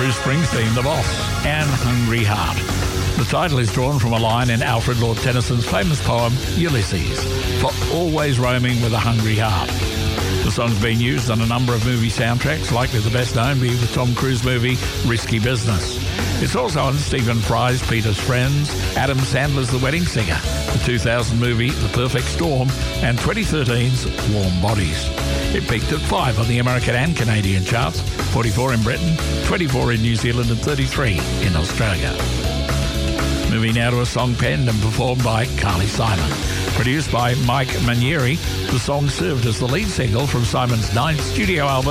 Bruce Springsteen, The Boss, and Hungry Heart. The title is drawn from a line in Alfred Lord Tennyson's famous poem, Ulysses, for always roaming with a hungry heart. The song's been used on a number of movie soundtracks, likely the best known being the Tom Cruise movie Risky Business. It's also on Stephen Fry's Peter's Friends, Adam Sandler's The Wedding Singer, the 2000 movie The Perfect Storm, and 2013's Warm Bodies. It peaked at 5 on the American and Canadian charts, 44 in Britain, 24 in New Zealand and 33 in Australia. Moving now to a song penned and performed by Carly Simon. Produced by Mike Manieri, the song served as the lead single from Simon's 9th studio album,